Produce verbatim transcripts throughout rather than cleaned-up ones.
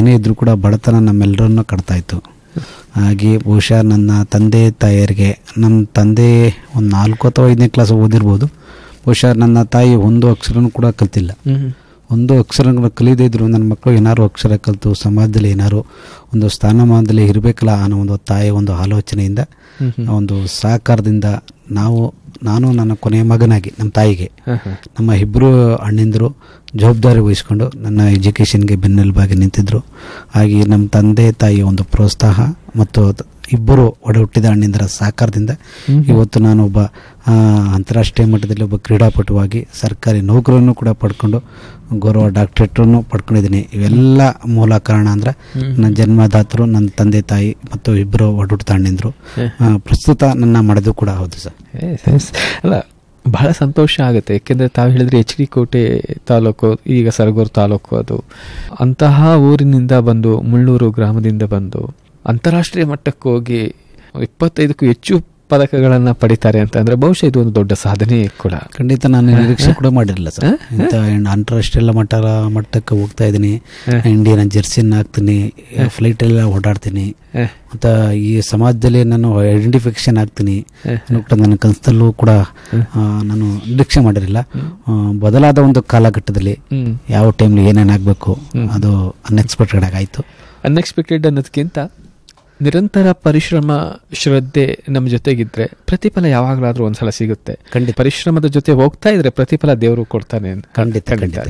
ಏನೇ ಇದ್ರೂ ಕೂಡ ಬಡತನ ನಮ್ಮೆಲ್ಲರನ್ನು ಕಟ್ತಾ ಇತ್ತು. ಹಾಗೆ ಬಹುಶಃ ನನ್ನ ತಂದೆ ತಾಯಿಯರಿಗೆ, ನಮ್ಮ ತಂದೆ ಒಂದು ನಾಲ್ಕು ಅಥವಾ ಐದನೇ ಕ್ಲಾಸ್ ಓದಿರ್ಬೋದು. ಬಹುಶಃ ನನ್ನ ತಾಯಿ ಒಂದು ಅಕ್ಷರನೂ ಕೂಡ ಕಲ್ತಿಲ್ಲ. ಒಂದು ಅಕ್ಷರ ಕಲಿಯದೇ ಇದ್ರು ನನ್ನ ಮಕ್ಕಳು ಏನಾರು ಅಕ್ಷರ ಕಲಿತು ಸಮಾಜದಲ್ಲಿ ಏನಾರು ಒಂದು ಸ್ಥಾನಮಾನದಲ್ಲಿ ಇರಬೇಕಲ್ಲ ಅನ್ನೋ ಒಂದು ತಾಯಿಯ ಒಂದು ಆಲೋಚನೆಯಿಂದ, ಒಂದು ಸಹಕಾರದಿಂದ ನಾವು ನಾನು ನನ್ನ ಕೊನೆಯ ಮಗನಾಗಿ ನಮ್ಮ ತಾಯಿಗೆ ನಮ್ಮ ಇಬ್ಬರು ಅಣ್ಣಿಂದರು ಜವಾಬ್ದಾರಿ ವಹಿಸ್ಕೊಂಡು ನನ್ನ ಎಜುಕೇಷನ್ಗೆ ಬೆನ್ನೆಲುಬಾಗಿ ನಿಂತಿದ್ದರು. ಹಾಗೆ ನಮ್ಮ ತಂದೆ ತಾಯಿಯ ಒಂದು ಪ್ರೋತ್ಸಾಹ ಮತ್ತು ಇಬ್ಬರು ಒಡ ಹುಟ್ಟಿದ ಅಣ್ಣಿಂದರ ಸಹಕಾರದಿಂದ ಇವತ್ತು ನಾನು ಒಬ್ಬ ಅಂತಾರಾಷ್ಟ್ರೀಯ ಮಟ್ಟದಲ್ಲಿ ಒಬ್ಬ ಕ್ರೀಡಾಪಟುವಾಗಿ ಸರ್ಕಾರಿ ನೌಕರನ್ನು ಕೂಡ ಪಡ್ಕೊಂಡು ಗೌರವ ಡಾಕ್ಟರೇಟನ್ನು ಪಡ್ಕೊಂಡಿದ್ದೀನಿ. ಇವೆಲ್ಲ ಮೂಲ ಕಾರಣ ಅಂದರೆ ನನ್ನ ಜನ್ಮದಾತರು, ನನ್ನ ತಂದೆ ತಾಯಿ ಮತ್ತು ಇಬ್ಬರು ಒಡ ಹುಟ್ಟಿದ ಅಣ್ಣಿಂದರು. ಪ್ರಸ್ತುತ ನನ್ನ ಮಡದು ಕೂಡ ಹೌದು ಸರ್. ಅಲ್ಲ, ಬಹಳ ಸಂತೋಷ ಆಗುತ್ತೆ. ಯಾಕೆಂದರೆ ತಾವು ಹೇಳಿದ್ರೆ ಎಚ್ ಡಿ ಕೋಟೆ ತಾಲೂಕು, ಈಗ ಸರಗೂರು ತಾಲೂಕು, ಅದು ಅಂತಹ ಊರಿನಿಂದ ಬಂದು ಮುಳ್ಳೂರು ಗ್ರಾಮದಿಂದ ಬಂದು ಅಂತಾರಾಷ್ಟ್ರೀಯ ಮಟ್ಟಕ್ಕೆ ಹೋಗಿ ಇಪ್ಪತ್ತೈದಕ್ಕೂ ಹೆಚ್ಚು ಪದಕಗಳನ್ನು ಪಡಿತಾರೆ ಅಂತ ಅಂದರೆ ಬಹುಶಃ ಇದು ಒಂದು ದೊಡ್ಡ ಸಾಧನೆ ಕೂಡ. ಖಂಡಿತ ನಾನು ನಿರೀಕ್ಷೆ ಕೂಡ ಮಾಡಿರಲಿಲ್ಲ ಸರ್. ಇಂಥ ಅಂತಾರಾಷ್ಟ್ರೀಯ ಮಟ್ಟ ಮಟ್ಟಕ್ಕೆ ಹೋಗ್ತಾ ಇದ್ದೀನಿ, ಇಂಡಿಯನ್ ಜೆರ್ಸಿನ ಹಾಕ್ತೀನಿ, ಫ್ಲೈಟೆಲ್ಲ ಓಡಾಡ್ತೀನಿ, ಮತ್ತು ಈ ಸಮಾಜದಲ್ಲಿ ನಾನು ಐಡೆಂಟಿಫಿಕೇಶನ್ ಆಗ್ತೀನಿ ಕೂಡ ನನ್ನ ಕನಸಲ್ಲೂ ಕೂಡ ನಾನು ನಿರೀಕ್ಷೆ ಮಾಡಿರಲಿಲ್ಲ. ಬದಲಾದ ಒಂದು ಕಾಲಘಟ್ಟದಲ್ಲಿ ಯಾವ ಟೈಮ್ಲಿ ಏನೇನಾಗಬೇಕು ಅದು ಅನ್ಎಕ್ಸ್ಪೆಕ್ಟೆಡ್ ಆಗಾಯಿತು. ಅನ್ಎಕ್ಸ್ಪೆಕ್ಟೆಡ್ ಅನ್ನೋದಕ್ಕಿಂತ ನಿರಂತರ ಪರಿಶ್ರಮ, ಶ್ರದ್ಧೆ ನಮ್ಮ ಜೊತೆಗಿದ್ರೆ ಪ್ರತಿಫಲ ಯಾವಾಗಲಾದ್ರೂ ಒಂದ್ಸಲ ಸಿಗುತ್ತೆ. ಖಂಡಿತ ಪರಿಶ್ರಮದ ಜೊತೆ ಹೋಗ್ತಾ ಇದ್ರೆ ಪ್ರತಿಫಲ ದೇವರು ಕೊಡ್ತಾನೆ. ಖಂಡಿತ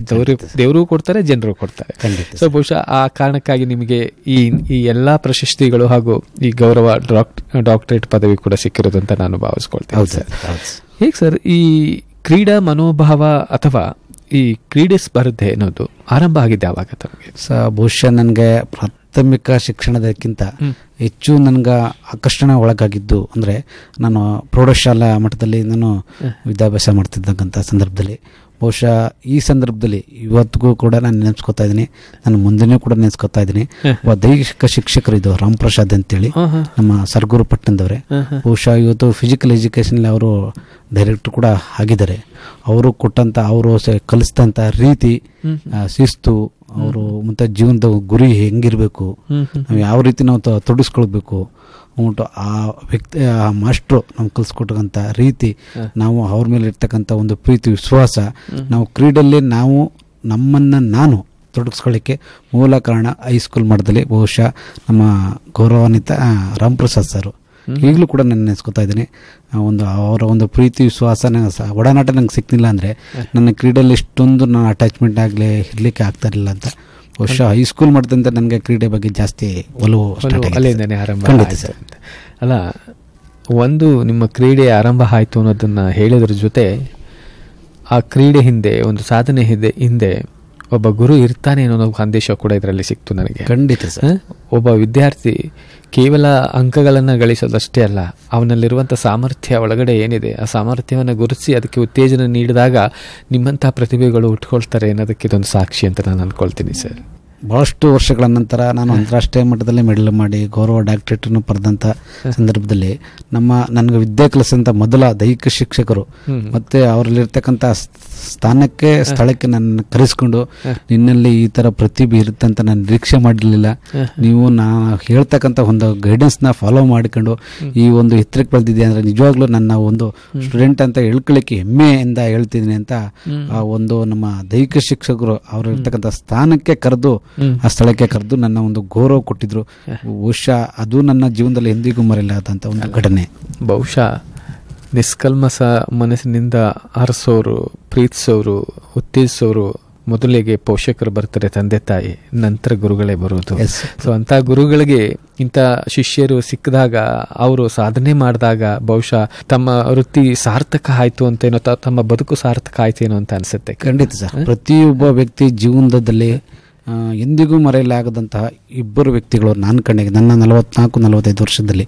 ದೇವರು ಕೊಡ್ತಾರೆ, ಜನರು ಕೊಡ್ತಾರೆ. ಸೊ ಬಹುಶಃ ಆ ಕಾರಣಕ್ಕಾಗಿ ನಿಮಗೆ ಈ ಈ ಎಲ್ಲಾ ಪ್ರಶಸ್ತಿಗಳು ಹಾಗೂ ಈ ಗೌರವ ಡಾಕ್ಟರೇಟ್ ಪದವಿ ಕೂಡ ಸಿಕ್ಕಿರೋದು ಅಂತ ನಾನು ಭಾವಿಸ್ಕೊಳ್ತೇನೆ ಸರ್. ಹೇಗೆ ಸರ್ ಈ ಕ್ರೀಡಾ ಮನೋಭಾವ ಅಥವಾ ಈ ಕ್ರೀಡೆ ಸ್ಪರ್ಧೆ ಅನ್ನೋದು ಆರಂಭ ಆಗಿದೆ ಯಾವಾಗ ತಮಗೆ? ಸ ಬಹುಶಃ ನನಗೆ ಪ್ರಾಥಮಿಕ ಶಿಕ್ಷಣದಕ್ಕಿಂತ ಹೆಚ್ಚು ನನಗೆ ಆಕರ್ಷಣೆ ಒಳಗಾಗಿದ್ದು ಅಂದರೆ ನಾನು ಪ್ರೌಢಶಾಲಾ ಮಟ್ಟದಲ್ಲಿ ನಾನು ವಿದ್ಯಾಭ್ಯಾಸ ಮಾಡ್ತಿದ್ದಂಥ ಸಂದರ್ಭದಲ್ಲಿ, ಬಹುಶಃ ಈ ಸಂದರ್ಭದಲ್ಲಿ ಇವತ್ತಿಗೂ ಕೂಡ ನಾನು ನೆನೆಸ್ಕೊತಾ ಇದ್ದೀನಿ, ನಾನು ಮುಂದೆನೂ ಕೂಡ ನೆನೆಸ್ಕೊತಾ ಇದ್ದೀನಿ. ಒಬ್ಬ ದೈಹಿಕ ಶಿಕ್ಷಕರು ಇದು ರಾಮಪ್ರಸಾದ್ ಅಂತೇಳಿ ನಮ್ಮ ಸರಗೂರು ಪಟ್ಟಣದವರೇ. ಬಹುಶಃ ಇವತ್ತು ಫಿಸಿಕಲ್ ಎಜುಕೇಷನಲ್ಲಿ ಅವರು ಡೈರೆಕ್ಟರ್ ಕೂಡ ಆಗಿದ್ದಾರೆ. ಅವರು ಕೊಟ್ಟಂಥ ಅವರು ಕಲಿಸಿದಂಥ ರೀತಿ, ಶಿಸ್ತು, ಅವರು ಮತ್ತು ಜೀವನದ ಗುರಿ ಹೆಂಗಿರಬೇಕು, ನಾವು ಯಾವ ರೀತಿ ನಾವು ತೊಡಗಿಸ್ಕೊಳ್ಬೇಕು ಉಂಟು, ಆ ವ್ಯಕ್ತಿ ಆ ಮಾಸ್ಟ್ರು ನಮ್ಗೆ ಕಲಿಸ್ಕೊಟ್ಟಂಥ ರೀತಿ, ನಾವು ಅವ್ರ ಮೇಲೆ ಇರ್ತಕ್ಕಂಥ ಒಂದು ಪ್ರೀತಿ, ವಿಶ್ವಾಸ, ನಾವು ಕ್ರೀಡೆಯಲ್ಲಿ ನಾವು ನಮ್ಮನ್ನು ನಾನು ತೊಡಗಿಸ್ಕೊಳ್ಳಿಕ್ಕೆ ಮೂಲ ಕಾರಣ ಹೈಸ್ಕೂಲ್ ಮಟ್ಟದಲ್ಲಿ ಬಹುಶಃ ನಮ್ಮ ಗೌರವಾನ್ವಿತ ರಾಮಪ್ರಸಾದ್ ಸರ್. ಈಗಲೂ ಕೂಡ ನಾನು ನೆನೆಸ್ಕೊತಾ ಇದ್ದೀನಿ. ಒಂದು ಅವರ ಒಂದು ಪ್ರೀತಿ, ವಿಶ್ವಾಸ, ನಂಗೆ ಒಡನಾಟ ನಂಗೆ ಸಿಕ್ಕಿಲ್ಲ ಅಂದರೆ ನನ್ನ ಕ್ರೀಡೆಯಲ್ಲಿ ಇಷ್ಟೊಂದು ನಾನು ಅಟ್ಯಾಚ್ಮೆಂಟ್ ಆಗಲಿ ಇರಲಿಕ್ಕೆ ಆಗ್ತಾ ಇರಲಿಲ್ಲ ಅಂತ. ಬಹುಶಃ ಹೈಸ್ಕೂಲ್ ಮಾಡಿದಂತೆ ನನಗೆ ಕ್ರೀಡೆ ಬಗ್ಗೆ ಜಾಸ್ತಿ ಒಲವು ಅಲ್ಲಿಂದನೇ ಆರಂಭ ಆಯಿತು. ಅಲ್ಲ, ಒಂದು ನಿಮ್ಮ ಕ್ರೀಡೆ ಆರಂಭ ಆಯಿತು ಅನ್ನೋದನ್ನು ಹೇಳೋದ್ರ ಜೊತೆ ಆ ಕ್ರೀಡೆ ಹಿಂದೆ ಒಂದು ಸಾಧನೆ ಹಿಂದೆ ಹಿಂದೆ ಒಬ್ಬ ಗುರು ಇರ್ತಾನೆ ಅನ್ನೋ ಸಂದೇಶ ಕೂಡ ಇದರಲ್ಲಿ ಸಿಕ್ತು ನನಗೆ. ಖಂಡಿತ ಸರ್. ಒಬ್ಬ ವಿದ್ಯಾರ್ಥಿ ಕೇವಲ ಅಂಕಗಳನ್ನು ಗಳಿಸೋದಷ್ಟೇ ಅಲ್ಲ, ಅವನಲ್ಲಿರುವಂಥ ಸಾಮರ್ಥ್ಯ ಒಳಗಡೆ ಏನಿದೆ ಆ ಸಾಮರ್ಥ್ಯವನ್ನು ಗುರುತಿಸಿ ಅದಕ್ಕೆ ಉತ್ತೇಜನ ನೀಡಿದಾಗ ನಿಮ್ಮಂಥ ಪ್ರತಿಭೆಗಳು ಉಟ್ಕೊಳ್ತಾರೆ ಅನ್ನೋದಕ್ಕೆ ಇದೊಂದು ಸಾಕ್ಷಿ ಅಂತ ನಾನು ಅಂದ್ಕೊಳ್ತೀನಿ ಸರ್. ಭಾಳಷ್ಟು ವರ್ಷಗಳ ನಂತರ ನಾನು ಅಂತಾರಾಷ್ಟ್ರೀಯ ಮಟ್ಟದಲ್ಲಿ ಮೆಡಲ್ ಮಾಡಿ ಗೌರವ ಡಾಕ್ಟರೇಟನ್ನು ಪಡೆದಂಥ ಸಂದರ್ಭದಲ್ಲಿ ನಮ್ಮ ನನಗೆ ವಿದ್ಯೆ ಕಲಿಸಿದಂಥ ಮೊದಲ ದೈಹಿಕ ಶಿಕ್ಷಕರು ಮತ್ತು ಅವರಲ್ಲಿರ್ತಕ್ಕಂಥ ಸ್ಥಾನಕ್ಕೆ ಸ್ಥಳಕ್ಕೆ ನನ್ನ ಕರೆಸ್ಕೊಂಡು, ನಿನ್ನಲ್ಲಿ ಈ ಥರ ಪ್ರತಿಭೆ ಇರುತ್ತೆ ಅಂತ ನಾನು ನಿರೀಕ್ಷೆ ಮಾಡಲಿಲ್ಲ, ನೀವು ನಾ ಹೇಳ್ತಕ್ಕಂಥ ಒಂದು ಗೈಡೆನ್ಸ್ನ ಫಾಲೋ ಮಾಡಿಕೊಂಡು ಈ ಒಂದು ಎತ್ತರಕ್ಕೆ ಬೆಳೆದಿದೆ ಅಂದರೆ ನಿಜವಾಗ್ಲೂ ನನ್ನ ಒಂದು ಸ್ಟೂಡೆಂಟ್ ಅಂತ ಹೇಳ್ಕೊಳ್ಳಿಕ್ಕೆ ಹೆಮ್ಮೆಯಿಂದ ಹೇಳ್ತಿದ್ದೀನಿ ಅಂತ ಆ ಒಂದು ನಮ್ಮ ದೈಹಿಕ ಶಿಕ್ಷಕರು ಅವರಿರ್ತಕ್ಕಂಥ ಸ್ಥಾನಕ್ಕೆ ಕರೆದು ಆ ಸ್ಥಳಕ್ಕೆ ಕರೆದು ನನ್ನ ಒಂದು ಗೌರವ ಕೊಟ್ಟಿದ್ರು. ಬಹುಶಃ ಅದು ನನ್ನ ಜೀವನದಲ್ಲಿ ಎಂದಿಗೂ ಮರೆಯಲಾದಂಥ ಒಂದು ಘಟನೆ. ಬಹುಶಃ ನಿಷ್ಕಲ್ಮಸ ಮನಸ್ಸಿನಿಂದ ಹರಿಸೋರು, ಪ್ರೀತಿಸೋರು, ಉತ್ತೇಜಿಸೋರು ಮೊದಲಿಗೆ ಪೋಷಕರು ಬರ್ತಾರೆ, ತಂದೆ ತಾಯಿ, ನಂತರ ಗುರುಗಳೇ ಬರೋದು. ಸೊ ಅಂಥ ಗುರುಗಳಿಗೆ ಇಂಥ ಶಿಷ್ಯರು ಸಿಕ್ಕಿದಾಗ, ಅವರು ಸಾಧನೆ ಮಾಡಿದಾಗ ಬಹುಶಃ ತಮ್ಮ ವೃತ್ತಿ ಸಾರ್ಥಕ ಆಯ್ತು ಅಂತೇನೋ, ತಮ್ಮ ಬದುಕು ಸಾರ್ಥಕ ಆಯ್ತೇನೋ ಅಂತ ಅನಿಸುತ್ತೆ. ಖಂಡಿತ ಸರ್. ಪ್ರತಿಯೊಬ್ಬ ವ್ಯಕ್ತಿ ಜೀವನದಲ್ಲಿ ಎಂದಿಗೂ ಮರೆಯಲಾಗದಂತಹ ಇಬ್ಬರು ವ್ಯಕ್ತಿಗಳು ನಾನು ಕಣ್ಣಿಗೆ, ನನ್ನ ನಲವತ್ನಾಲ್ಕು ನಲವತ್ತೈದು ವರ್ಷದಲ್ಲಿ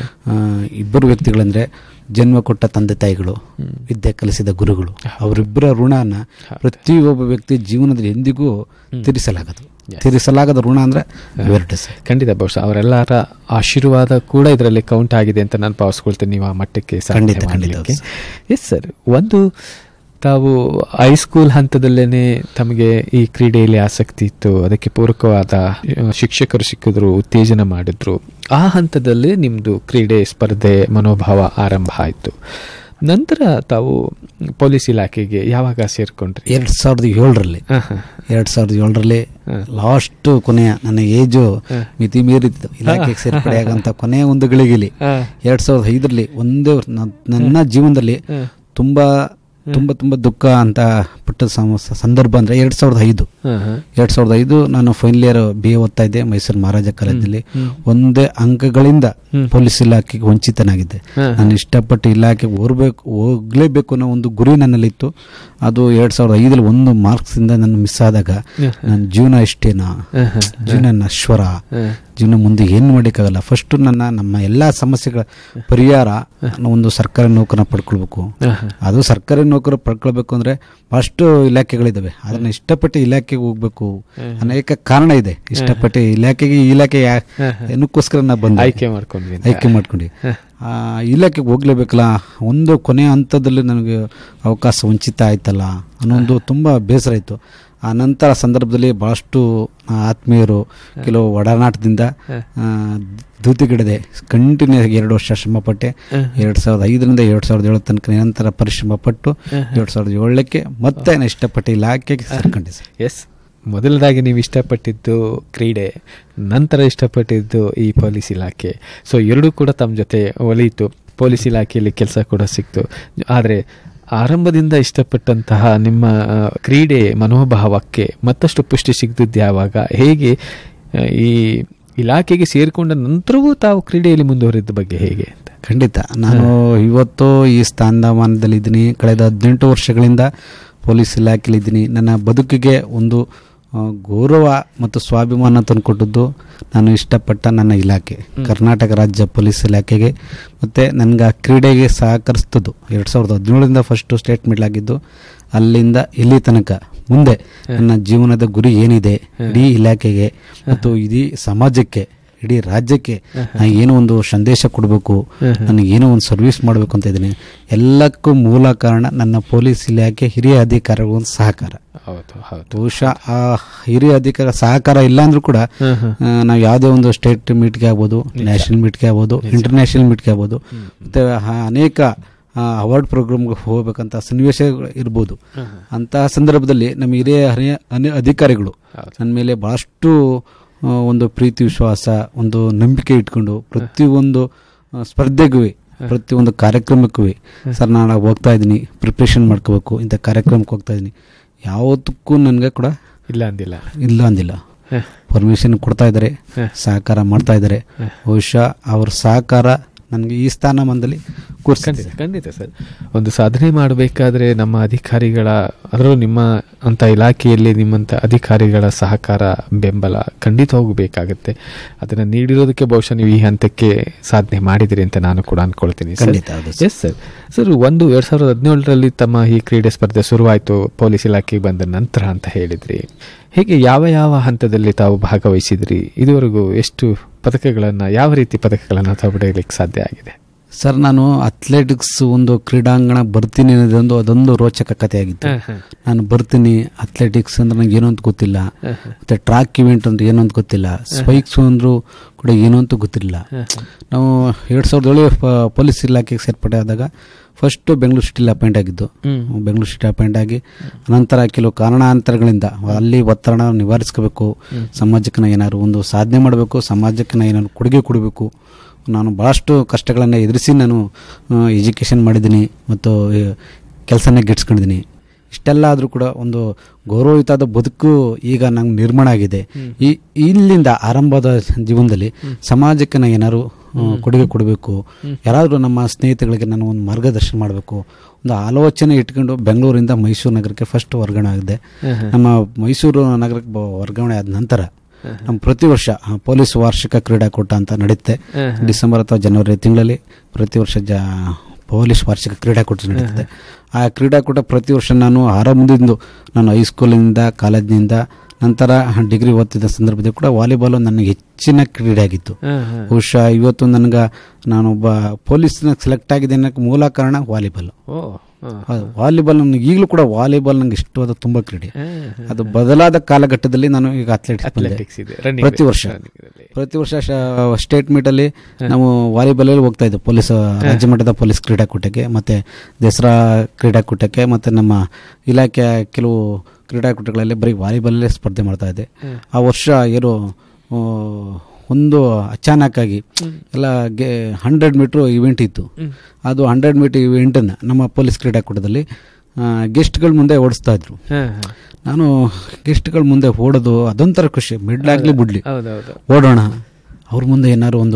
ಇಬ್ಬರು ವ್ಯಕ್ತಿಗಳಂದರೆ ಜನ್ಮ ಕೊಟ್ಟ ತಂದೆ ತಾಯಿಗಳು, ವಿದ್ಯೆ ಕಲಿಸಿದ ಗುರುಗಳು, ಅವರಿಬ್ಬರ ಋಣನ ಪ್ರತಿಯೊಬ್ಬ ವ್ಯಕ್ತಿ ಜೀವನದಲ್ಲಿ ಎಂದಿಗೂ ತೀರಿಸಲಾಗದು. ತೀರಿಸಲಾಗದ ಋಣ ಅಂದರೆ ಇವೆರಡು ಸರ್. ಖಂಡಿತ. ಬಹುಶಃ ಅವರೆಲ್ಲರ ಆಶೀರ್ವಾದ ಕೂಡ ಇದರಲ್ಲಿ ಕೌಂಟ್ ಆಗಿದೆ ಅಂತ ನಾನು ಭಾವಿಸ್ಕೊಳ್ತೇನೆ ನೀವು ಆ ಮಟ್ಟಕ್ಕೆ. ಖಂಡಿತ ಖಂಡಿತ. Yes sir. ಒಂದು ತಾವು ಹೈಸ್ಕೂಲ್ ಹಂತದಲ್ಲೇನೆ ತಮಗೆ ಈ ಕ್ರೀಡೆಯಲ್ಲಿ ಆಸಕ್ತಿ ಇತ್ತು, ಅದಕ್ಕೆ ಪೂರಕವಾದ ಶಿಕ್ಷಕರು ಸಿಕ್ಕಿದ್ರು, ಉತ್ತೇಜನ ಮಾಡಿದ್ರು. ಆ ಹಂತದಲ್ಲಿ ನಿಮ್ದು ಕ್ರೀಡೆ ಸ್ಪರ್ಧೆ ಮನೋಭಾವ ಆರಂಭ ಆಯಿತು. ನಂತರ ತಾವು ಪೊಲೀಸ್ ಇಲಾಖೆಗೆ ಯಾವಾಗ ಸೇರ್ಕೊಂಡ್ರಿ? ಎರಡ್ ಸಾವಿರದ ಏಳರಲ್ಲಿ ಎರಡ್ ಸಾವಿರದ ಏಳರಲ್ಲಿ ಲಾಸ್ಟ್ ಕೊನೆಯ ನನ್ನ ಏಜು ಮಿತಿ ಮೀರಿತ್ತು ಇಲಾಖೆಗೆ ಸೇರ್ಪಡೆಯಾಗಂತ ಕೊನೆಯ ಒಂದು ಗಳಿಗೆಲಿ ಎರಡ್ ಸಾವಿರದ ಐದರಲ್ಲಿ ಒಂದೇ ನನ್ನ ಜೀವನದಲ್ಲಿ ತುಂಬಾ ತುಂಬಾ ತುಂಬಾ ದುಃಖ ಅಂತ ಪಟ್ಟ ಸಂದರ್ಭ ಅಂದ್ರೆ ಎರಡ್ ಸಾವಿರದ ಐದು ಎರಡ್ ಸಾವಿರದ ಐದು ನಾನು ಫೈನಲ್ ಇಯರ್ ಬಿ ಎ ಓದ್ತಾ ಇದ್ದೆ ಮೈಸೂರು ಮಹಾರಾಜ ಕಾಲೇಜಲ್ಲಿ. ಒಂದೇ ಅಂಕಗಳಿಂದ ಪೊಲೀಸ್ ಇಲಾಖೆಗೆ ವಂಚಿತನಾಗಿದ್ದೆ. ನಾನು ಇಷ್ಟಪಟ್ಟು ಇಲಾಖೆಗೆ ಹೋಗ್ಬೇಕು ಹೋಗ್ಲೇಬೇಕು ಅನ್ನೋ ಒಂದು ಗುರಿ ನನ್ನಲ್ಲಿತ್ತು. ಅದು ಎರಡ್ ಸಾವಿರದ ಐದಲ್ಲಿ ಒಂದು ಮಾರ್ಕ್ಸ್ ಇಂದ ನಾನು ಮಿಸ್ ಆದಾಗ ನನ್ನ ಜೀವನ ಇಷ್ಟೇನಾ, ಜೀವನ ನಶ್ವರ, ಜೀವನ ಮುಂದೆ ಏನು ಮಾಡೋಕ್ಕಾಗಲ್ಲ. ಫಸ್ಟ್ ನನ್ನ ನಮ್ಮ ಎಲ್ಲಾ ಸಮಸ್ಯೆಗಳ ಪರಿಹಾರ ಒಂದು ಸರ್ಕಾರಿ ನೌಕರನ್ನ ಪಡ್ಕೊಳ್ಬೇಕು. ಅದು ಸರ್ಕಾರಿ ನೌಕರ ಪಡ್ಕೊಳ್ಬೇಕು ಅಂದ್ರೆ ಬಹಳಷ್ಟು ಇಲಾಖೆಗಳಿದಾವೆ. ಅದನ್ನ ಇಷ್ಟಪಟ್ಟು ಇಲಾಖೆಗೆ ಹೋಗ್ಬೇಕು ಅನೇಕ ಕಾರಣ ಇದೆ. ಇಷ್ಟಪಟ್ಟು ಇಲಾಖೆಗೆ ಇಲಾಖೆ ಏನಕ್ಕೋಸ್ಕರ ನಾ ಬಂದು ಆಯ್ಕೆ ಮಾಡ್ಕೊಂಡ್ವಿ ಆಯ್ಕೆ ಮಾಡ್ಕೊಂಡು ಆ ಇಲಾಖೆಗೆ ಹೋಗ್ಲೇಬೇಕಲ್ಲ. ಒಂದು ಕೊನೆಯ ಹಂತದಲ್ಲಿ ನನಗೆ ಅವಕಾಶ ವಂಚಿತ ಆಯ್ತಲ್ಲ ಅನ್ನೋ ಒಂದು ತುಂಬಾ ಬೇಸರ ಇತ್ತು. ಆ ನಂತರ ಸಂದರ್ಭದಲ್ಲಿ ಬಹಳಷ್ಟು ಆತ್ಮೀಯರು ಕೆಲವು ಒಡನಾಟದಿಂದ ಧೂತಿಗಿಡದೆ ಕಂಟಿನ್ಯೂ ಎರಡು ವರ್ಷ ಶ್ರಮಪಟ್ಟೆ. ಎರಡ್ ಸಾವಿರದ ಐದರಿಂದ ಎರಡ್ ಸಾವಿರದ ಏಳು ತನಕ ನಿರಂತರ ಪರಿಶ್ರಮ ಪಟ್ಟು ಎರಡ್ ಸಾವಿರದ ಏಳಕ್ಕೆ ಮತ್ತೆ ನಾನು ಇಷ್ಟಪಟ್ಟು ಇಲಾಖೆಗೆ ಸೇರ್ಕೊಂಡಿದ್ದೆ. ಎಸ್, ಮೊದಲದಾಗಿ ನೀವು ಇಷ್ಟಪಟ್ಟಿದ್ದು ಕ್ರೀಡೆ, ನಂತರ ಇಷ್ಟಪಟ್ಟಿದ್ದು ಈ ಪೊಲೀಸ್ ಇಲಾಖೆ. ಸೊ ಎರಡೂ ಕೂಡ ತಮ್ಮ ಜೊತೆ ಒಲಿಯಿತು. ಪೊಲೀಸ್ ಇಲಾಖೆಯಲ್ಲಿ ಕೆಲಸ ಕೂಡ ಸಿಕ್ತು. ಆದರೆ ಆರಂಭದಿಂದ ಇಷ್ಟಪಟ್ಟಂತಹ ನಿಮ್ಮ ಕ್ರೀಡೆ ಮನೋಭಾವಕ್ಕೆ ಮತ್ತಷ್ಟು ಪುಷ್ಟಿ ಸಿಗ್ತಿದ್ದು ಯಾವಾಗ, ಹೇಗೆ ಈ ಇಲಾಖೆಗೆ ಸೇರಿಕೊಂಡ ನಂತರವೂ ತಾವು ಕ್ರೀಡೆಯಲ್ಲಿ ಮುಂದುವರಿದ ಬಗ್ಗೆ ಹೇಗೆ ಅಂತ? ಖಂಡಿತ ನಾನು ಇವತ್ತು ಈ ಸ್ಥಾನಮಾನದಲ್ಲಿ ಇದ್ದೀನಿ. ಕಳೆದ ಹದಿನೆಂಟು ವರ್ಷಗಳಿಂದ ಪೊಲೀಸ್ ಇಲಾಖೆಯಲ್ಲಿ ಇದ್ದೀನಿ. ನನ್ನ ಬದುಕಿಗೆ ಒಂದು ಗೌರವ ಮತ್ತು ಸ್ವಾಭಿಮಾನ ತಂದುಕೊಟ್ಟದ್ದು ನಾನು ಇಷ್ಟಪಟ್ಟ ನನ್ನ ಇಲಾಖೆ ಕರ್ನಾಟಕ ರಾಜ್ಯ ಪೊಲೀಸ್ ಇಲಾಖೆಗೆ. ಮತ್ತು ನನಗೆ ಆ ಕ್ರೀಡೆಗೆ ಸಹಕರಿಸ್ತದ್ದು ಎರಡು ಸಾವಿರದ ಹದಿನೇಳರಿಂದ ಫಸ್ಟು ಸ್ಟೇಟ್ ಮೆಡಲ್ ಆಗಿದ್ದು. ಅಲ್ಲಿಂದ ಇಲ್ಲಿ ತನಕ ಮುಂದೆ ನನ್ನ ಜೀವನದ ಗುರಿ ಏನಿದೆ, ಇಡೀ ಇಲಾಖೆಗೆ ಮತ್ತು ಇಡೀ ಸಮಾಜಕ್ಕೆ, ಇಡೀ ರಾಜ್ಯಕ್ಕೆ ನಾನು ಏನೋ ಒಂದು ಸಂದೇಶ ಕೊಡಬೇಕು, ನನಗೆ ಏನೋ ಒಂದು ಸರ್ವಿಸ್ ಮಾಡಬೇಕು ಅಂತ ಇದ್ದೀನಿ. ಎಲ್ಲಕ್ಕೂ ಮೂಲ ಕಾರಣ ನನ್ನ ಪೊಲೀಸ್ ಇಲಾಖೆ ಹಿರಿಯ ಅಧಿಕಾರಿಗಳ ಒಂದು ಸಹಕಾರ. ಬಹುಶಃ ಆ ಹಿರಿಯ ಅಧಿಕಾರ ಸಹಕಾರ ಇಲ್ಲ ಅಂದ್ರೂ ಕೂಡ ನಾವು ಯಾವುದೇ ಒಂದು ಸ್ಟೇಟ್ ಮೀಟ್ಗೆ ಆಗ್ಬೋದು, ನ್ಯಾಷನಲ್ ಮೀಟ್ಗೆ ಆಗ್ಬೋದು, ಇಂಟರ್ನ್ಯಾಷನಲ್ ಮೀಟ್ಗೆ ಆಗ್ಬೋದು, ಮತ್ತೆ ಅನೇಕ ಅವಾರ್ಡ್ ಪ್ರೋಗ್ರಾಮ್ಗೆ ಹೋಗ್ಬೇಕಂತ ಸನ್ನಿವೇಶ ಇರ್ಬೋದು. ಅಂತಹ ಸಂದರ್ಭದಲ್ಲಿ ನಮ್ಮ ಹಿರಿಯ ಹಿರಿಯ ಅಧಿಕಾರಿಗಳು ನನ್ನ ಮೇಲೆ ಬಹಳಷ್ಟು ಒಂದು ಪ್ರೀತಿ ವಿಶ್ವಾಸ, ಒಂದು ನಂಬಿಕೆ ಇಟ್ಕೊಂಡು ಪ್ರತಿಯೊಂದು ಸ್ಪರ್ಧೆಗೂ ಪ್ರತಿಯೊಂದು ಕಾರ್ಯಕ್ರಮಕ್ಕೂ ಸರ್ ನಾನು ಹೋಗ್ತಾ ಇದ್ದೀನಿ, ಪ್ರಿಪ್ರೇಷನ್ ಮಾಡ್ಕೋಬೇಕು, ಇಂಥ ಕಾರ್ಯಕ್ರಮಕ್ಕೆ ಹೋಗ್ತಾ ಇದ್ದೀನಿ, ಯಾವತ್ತಕ್ಕೂ ನನಗೆ ಕೂಡ ಇಲ್ಲ ಅಂದಿಲ್ಲ ಇಲ್ಲ ಅಂದಿಲ್ಲ ಪರ್ಮಿಷನ್ ಕೊಡ್ತಾ ಇದ್ದಾರೆ, ಸಹಕಾರ ಮಾಡ್ತಾ ಇದ್ದಾರೆ. ಬಹುಶಃ ಅವ್ರ ಸಹಕಾರ ನನಗೆ ಈ ಸ್ಥಾನಮಾನದಲ್ಲಿ ಖಂಡಿತ ಖಂಡಿತ ಸರ್. ಒಂದು ಸಾಧನೆ ಮಾಡಬೇಕಾದ್ರೆ ನಮ್ಮ ಅಧಿಕಾರಿಗಳ, ಅದರಲ್ಲೂ ನಿಮ್ಮ ಅಂತ ಇಲಾಖೆಯಲ್ಲಿ ನಿಮ್ಮಂಥ ಅಧಿಕಾರಿಗಳ ಸಹಕಾರ, ಬೆಂಬಲ ಖಂಡಿತ ಹೋಗಬೇಕಾಗತ್ತೆ. ಅದನ್ನು ನೀಡಿರೋದಕ್ಕೆ ಬಹುಶಃ ನೀವು ಈ ಹಂತಕ್ಕೆ ಸಾಧನೆ ಮಾಡಿದಿರಿ ಅಂತ ನಾನು ಕೂಡ ಅನ್ಕೊಳ್ತೀನಿ. Yes sir. ಸರ್, ಒಂದು ಎರಡ್ ಸಾವಿರದ ಹದಿನೇಳರಲ್ಲಿ ತಮ್ಮ ಈ ಕ್ರೀಡೆ ಸ್ಪರ್ಧೆ ಶುರುವಾಯಿತು ಪೊಲೀಸ್ ಇಲಾಖೆಗೆ ಬಂದ ನಂತರ ಅಂತ ಹೇಳಿದ್ರಿ. ಹೇಗೆ ಯಾವ ಯಾವ ಹಂತದಲ್ಲಿ ತಾವು ಭಾಗವಹಿಸಿದ್ರಿ? ಇದುವರೆಗೂ ಎಷ್ಟು ಪದಕಗಳನ್ನು, ಯಾವ ರೀತಿ ಪದಕಗಳನ್ನು ತಾವು ಪಡೆಯಲಿಕ್ಕೆ ಸಾಧ್ಯ ಆಗಿದೆ? ಸರ್, ನಾನು ಅಥ್ಲೆಟಿಕ್ಸ್ ಒಂದು ಕ್ರೀಡಾಂಗಣ ಬರ್ತೀನಿ ಅನ್ನೋದೊಂದು ಅದೊಂದು ರೋಚಕ ಕಥೆಯಾಗಿತ್ತು. ನಾನು ಬರ್ತೀನಿ, ಅಥ್ಲೆಟಿಕ್ಸ್ ಅಂದ್ರೆ ನಂಗೆ ಏನೋ ಅಂತ ಗೊತ್ತಿಲ್ಲ, ಮತ್ತೆ ಟ್ರ್ಯಾಕ್ ಇವೆಂಟ್ ಅಂದ್ರೆ ಏನೋ ಅಂತ ಗೊತ್ತಿಲ್ಲ, ಸ್ಪೈಕ್ಸ್ ಅಂದ್ರು ಕೂಡ ಏನೋ ಅಂತ ಗೊತ್ತಿರಲಿಲ್ಲ. ನಾವು ಎರಡ್ ಸಾವಿರದ ಏಳು ಪೊಲೀಸ್ ಇಲಾಖೆಗೆ ಸೇರ್ಪಡೆ ಆದಾಗ ಫಸ್ಟ್ ಬೆಂಗಳೂರು ಸಿಟಿಲಿ ಅಪಾಯಿಂಟ್ ಆಗಿದ್ದು. ಬೆಂಗಳೂರು ಸಿಟಿ ಅಪಾಯಿಂಟ್ ಆಗಿ ನಂತರ ಕೆಲವು ಕಾರಣಾಂತರಗಳಿಂದ ಅಲ್ಲಿ ಒತ್ತಡ ನಿವಾರಿಸ್ಕೋಬೇಕು, ಸಮಾಜಕ್ಕೆ ನಾ ಏನಾದ್ರು ಒಂದು ಸಾಧನೆ ಮಾಡಬೇಕು, ಸಮಾಜಕ್ಕೆ ನಾ ಏನಾದ್ರು ಕೊಡುಗೆ ಕೊಡಬೇಕು. ನಾನು ಭಾಳಷ್ಟು ಕಷ್ಟಗಳನ್ನು ಎದುರಿಸಿ ನಾನು ಎಜುಕೇಷನ್ ಮಾಡಿದ್ದೀನಿ ಮತ್ತು ಕೆಲಸನ ಗಿಟ್ಸ್ಕೊಂಡಿದ್ದೀನಿ. ಇಷ್ಟೆಲ್ಲ ಆದರೂ ಕೂಡ ಒಂದು ಗೌರವಯುತವಾದ ಬದುಕು ಈಗ ನಂಗೆ ನಿರ್ಮಾಣ ಆಗಿದೆ. ಈ ಇಲ್ಲಿಂದ ಆರಂಭದ ಜೀವನದಲ್ಲಿ ಸಮಾಜಕ್ಕೆ ನಾನು ಏನಾದ್ರು ಕೊಡುಗೆ ಕೊಡಬೇಕು, ಯಾರಾದರೂ ನಮ್ಮ ಸ್ನೇಹಿತಗಳಿಗೆ ನಾನು ಒಂದು ಮಾರ್ಗದರ್ಶನ ಮಾಡಬೇಕು, ಒಂದು ಆಲೋಚನೆ ಇಟ್ಕೊಂಡು ಬೆಂಗಳೂರಿಂದ ಮೈಸೂರು ನಗರಕ್ಕೆ ಫಸ್ಟ್ ವರ್ಗಾವಣೆ ಆಗಿದೆ. ನಮ್ಮ ಮೈಸೂರು ನಗರಕ್ಕೆ ವರ್ಗಾವಣೆ ಆದ ನಂತರ ನಮ್ಮ ಪ್ರತಿ ವರ್ಷ ಪೊಲೀಸ್ ವಾರ್ಷಿಕ ಕ್ರೀಡಾಕೂಟ ಅಂತ ನಡೆಯುತ್ತೆ. ಡಿಸೆಂಬರ್ ಅಥವಾ ಜನವರಿ ತಿಂಗಳಲ್ಲಿ ಪ್ರತಿ ವರ್ಷ ಜ ಪೊಲೀಸ್ ವಾರ್ಷಿಕ ಕ್ರೀಡಾಕೂಟ ನಡೀತದೆ. ಆ ಕ್ರೀಡಾಕೂಟ ಪ್ರತಿ ವರ್ಷ ನಾನು ಆರಂಭದಿಂದ ನಾನು ಹೈಸ್ಕೂಲಿನಿಂದ, ಕಾಲೇಜಿನಿಂದ, ನಂತರ ಡಿಗ್ರಿ ಓದ್ತಿದ್ದ ಸಂದರ್ಭದಲ್ಲಿ ಕೂಡ ವಾಲಿಬಾಲ್ ನನಗೆ ಹೆಚ್ಚಿನ ಕ್ರೀಡೆ ಆಗಿತ್ತು. ಬಹುಶಃ ಇವತ್ತು ನನಗೆ ನಾನೊಬ್ಬ ಪೊಲೀಸ್ನ ಸೆಲೆಕ್ಟ್ ಆಗಿದೆ ಅನ್ನೋಕ್ಕೆ ಮೂಲ ಕಾರಣ ವಾಲಿಬಾಲ್. ವಾಲಿಬಾಲ್ ನನಗೆ ಈಗಲೂ ಕೂಡ ವಾಲಿಬಾಲ್ ನಂಗೆ ಇಷ್ಟವಾದ ತುಂಬ ಕ್ರೀಡೆ. ಅದು ಬದಲಾದ ಕಾಲಘಟ್ಟದಲ್ಲಿ ನಾನು ಈಗ ಅಥ್ಲೆಟಿಕ್ಸ್ ಪ್ರತಿ ವರ್ಷ ಪ್ರತಿ ವರ್ಷ ಸ್ಟೇಟ್ ಮೀಟಲ್ಲಿ ನಾವು ವಾಲಿಬಾಲಲ್ಲಿ ಹೋಗ್ತಾ ಇದ್ದೆ. ಪೊಲೀಸ್ ರಾಜ್ಯ ಮಟ್ಟದ ಪೊಲೀಸ್ ಕ್ರೀಡಾಕೂಟಕ್ಕೆ ಮತ್ತು ದಸರಾ ಕ್ರೀಡಾಕೂಟಕ್ಕೆ ಮತ್ತು ನಮ್ಮ ಇಲಾಖೆಯ ಕೆಲವು ಕ್ರೀಡಾಕೂಟಗಳಲ್ಲಿ ಬರೀ ವಾಲಿಬಾಲಲ್ಲೇ ಸ್ಪರ್ಧೆ ಮಾಡ್ತಾ ಇದ್ದೆ. ಆ ವರ್ಷ ಏನು ಒಂದು ಅಚಾನಕ್ಕಾಗಿ ಎಲ್ಲ ಗೆ ಹಂಡ್ರೆಡ್ ಮೀಟ್ರ್ ಇವೆಂಟ್ ಇತ್ತು. ಅದು ಹಂಡ್ರೆಡ್ ಮೀಟರ್ ಇವೆಂಟನ್ನು ನಮ್ಮ ಪೊಲೀಸ್ ಕ್ರೀಡಾಕೂಟದಲ್ಲಿ ಗೆಸ್ಟ್ಗಳ ಮುಂದೆ ಓಡಿಸ್ತಾ ಇದ್ರು. ನಾನು ಗೆಸ್ಟ್ಗಳ ಮುಂದೆ ಓಡೋದು ಅದೊಂಥರ ಖುಷಿ. ಮಿಡ್ಲಾಗ್ಲಿ ಬಿಡ್ಲಿ ಓಡೋಣ, ಅವ್ರ ಮುಂದೆ ಏನಾದ್ರು ಒಂದು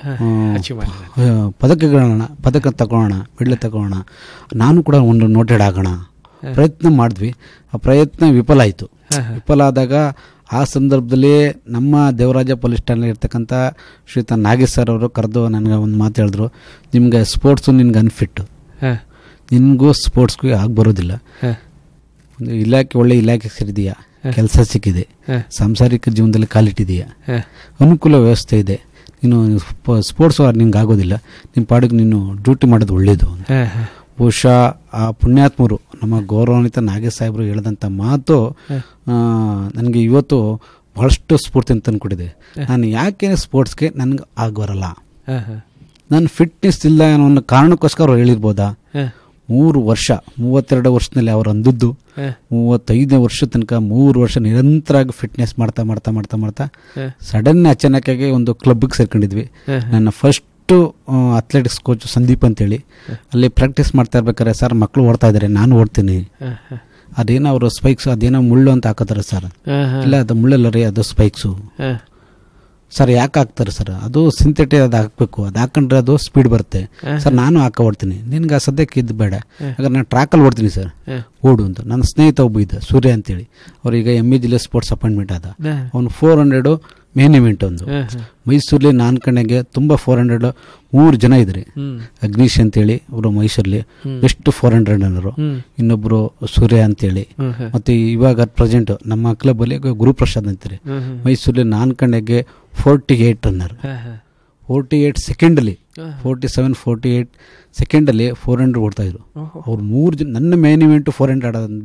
ಪದಕಗಳನ್ನ ಪದಕ ತಗೊಳ್ಳೋಣ, ಮೆಡ್ಲ್ ತಗೊಳ್ಳೋಣ, ನಾನು ಕೂಡ ಒಂದು ನೋಟೆಡ್ ಆಗೋಣ ಪ್ರಯತ್ನ ಮಾಡಿದ್ವಿ. ಆ ಪ್ರಯತ್ನ ವಿಫಲ ಆಯಿತು. ವಿಫಲ ಆದಾಗ ಆ ಸಂದರ್ಭದಲ್ಲಿ ನಮ್ಮ ದೇವರಾಜ ಪೊಲೀಸ್ ಠಾಣೆ ಇರ್ತಕ್ಕಂಥ ಶ್ರೀಯುತ ನಾಗೇಶ್ ಸರ್ ಅವರು ಕರೆದು ನನಗೆ ಒಂದು ಮಾತು ಹೇಳಿದ್ರು, ನಿಮ್ಗೆ ಸ್ಪೋರ್ಟ್ಸು ನಿನ್ಗೆ ಅನ್ಫಿಟ್ಟು, ನಿನಗೂ ಸ್ಪೋರ್ಟ್ಸ್ಗೂ ಆಗಿ ಬರೋದಿಲ್ಲ. ಒಂದು ಇಲಾಖೆ ಒಳ್ಳೆ ಇಲಾಖೆ ಸೇರಿದೆಯಾ, ಕೆಲಸ ಸಿಕ್ಕಿದೆ, ಸಾಂಸಾರಿಕ ಜೀವನದಲ್ಲಿ ಕಾಲಿಟ್ಟಿದೆಯಾ, ಅನುಕೂಲ ವ್ಯವಸ್ಥೆ ಇದೆ, ನೀನು ಸ್ಪೋರ್ಟ್ಸ್ ನಿಂಗೆ ಆಗೋದಿಲ್ಲ, ನಿಮ್ಮ ಪಾಡಿಗೆ ನೀನು ಡ್ಯೂಟಿ ಮಾಡೋದು ಒಳ್ಳೆಯದು. ಬಹುಶಃ ಆ ಪುಣ್ಯಾತ್ಮರು ನಮ್ಮ ಗೌರವಾನ್ವಿತ ನಾಗೇಶ್ ಸಾಹೇಬರು ಹೇಳಿದಂಥ ಮಾತು ನನಗೆ ಇವತ್ತು ಬಹಳಷ್ಟು ಸ್ಫೂರ್ತಿ ಅಂತ ತಂದುಕೊಟ್ಟಿದೆ. ನಾನು ಯಾಕೆ ಸ್ಪೋರ್ಟ್ಸ್ಗೆ ನನಗೆ ಆಗಬರಲ್ಲ, ನನ್ನ ಫಿಟ್ನೆಸ್ ಇಲ್ಲ ಅನ್ನೋ ಒಂದು ಕಾರಣಕ್ಕೋಸ್ಕರ ಅವ್ರು ಹೇಳಿರ್ಬೋದಾ. ಮೂರು ವರ್ಷ ಮೂವತ್ತೆರಡು ವರ್ಷದಲ್ಲಿ ಅವ್ರು ಅಂದದ್ದು ಮೂವತ್ತೈದನೇ ವರ್ಷ ತನಕ ಮೂರು ವರ್ಷ ನಿರಂತರವಾಗಿ ಫಿಟ್ನೆಸ್ ಮಾಡ್ತಾ ಮಾಡ್ತಾ ಮಾಡ್ತಾ ಮಾಡ್ತಾ ಸಡನ್ ಅಚಾನಕ್ಕಾಗಿ ಒಂದು ಕ್ಲಬ್ಗೆ ಸೇರ್ಕೊಂಡಿದ್ವಿ. ನನ್ನ ಫಸ್ಟ್ ಅಥ್ಲೆಟಿಕ್ಸ್ ಕೋಚ್ ಸಂದೀಪ್ ಅಂತೇಳಿ ಅಲ್ಲಿ ಪ್ರಾಕ್ಟೀಸ್ ಮಾಡ್ತಾ ಇರ್ಬೇಕಾರೆ, ಸರ್ ಮಕ್ಕಳು ಓಡ್ತಾ ಇದ್ದಾರೆ, ನಾನು ಓಡ್ತೀನಿ, ಅದೇನೋ ಅವರು ಸ್ಪೈಕ್ಸ್ ಅದೇನೋ ಮುಳ್ಳು ಅಂತ ಹಾಕೋತಾರೆ ಸರ್. ಇಲ್ಲ ಅದು ಮುಳ್ಳಲ್ಲ ರೀ, ಅದು ಸ್ಪೈಕ್ಸು. ಸರ್ ಯಾಕೆ ಹಾಕ್ತಾರೆ ಸರ್, ಅದು ಸಿಂಥೆಟಿಕ್ ಅದು ಹಾಕಬೇಕು, ಅದು ಹಾಕೊಂಡ್ರೆ ಅದು ಸ್ಪೀಡ್ ಬರುತ್ತೆ. ಸರ್ ನಾನು ಹಾಕ ಓಡ್ತೀನಿ, ನಿನ್ಗೆ ಆ ಸದ್ಯಕ್ಕೆ ಇದು ಬೇಡ, ಹಾಗಾದ್ರೆ ನಾನು ಟ್ರ್ಯಾಕಲ್ಲಿ ಓಡ್ತೀನಿ ಸರ್, ಓಡು ಅಂತ. ನನ್ನ ಸ್ನೇಹಿತ ಒಬ್ಬ ಇದ್ದ ಸೂರ್ಯ ಅಂತೇಳಿ, ಅವ್ರೀಗ ಎಮ್ ಇ ಜಿಲ್ಲೆ ಸ್ಪೋರ್ಟ್ಸ್ ಅಪಾಯಿಂಟ್ಮೆಂಟ್ ಆದ. ಅವನು ಫೋರ್ ಹಂಡ್ರೆಡು ಮೇನ್ ಇವೆಂಟ್ ಒಂದು ಮೈಸೂರಲ್ಲಿ ನಾನು ಕಣೆಗೆ ತುಂಬ ಫೋರ್ ಹಂಡ್ರೆಡ್ ಮೂರು ಜನ ಇದ್ರಿ. ಅಗ್ನೀಶ್ ಅಂತೇಳಿ ಅವರು ಮೈಸೂರಲ್ಲಿ ಬೆಸ್ಟ್ ಫೋರ್ ಹಂಡ್ರೆಡ್ ಅನ್ನೋರು, ಇನ್ನೊಬ್ರು ಸೂರ್ಯ ಅಂತೇಳಿ, ಮತ್ತೆ ಇವಾಗ ಪ್ರೆಸೆಂಟ್ ನಮ್ಮ ಕ್ಲಬ್ ಅಲ್ಲಿ ಗುರುಪ್ರಸಾದ್ ಅಂತಾರೆ ಮೈಸೂರಲ್ಲಿ ನಾನು ಕಣೆಗೆ forty eight runner, forty eight ಸೆಕೆಂಡಲ್ಲಿ forty seven forty eight ಸೆಕೆಂಡಲ್ಲಿ four hundred ಓಡ್ತಾ ಇದ್ರು. ಅವ್ರು ಮೂರು ಜನ ನನ್ನ ಮೇನ್ ಇವೆಂಟ್ ಫೋರ್ ಹಂಡ್ರೆಡ್